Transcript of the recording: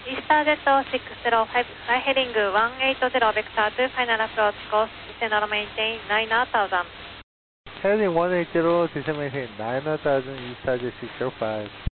EasterJet 605, fly heading 180 vector to final approach course, descend and maintain 9000. Heading 180, descend maintain 9000, EasterJet 605.